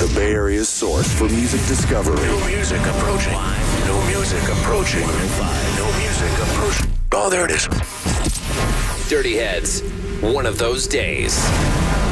the Bay Area's source for music discovery. New music approaching. New music approaching. New music approaching. Oh, there it is. Dirty Heads. One of those days.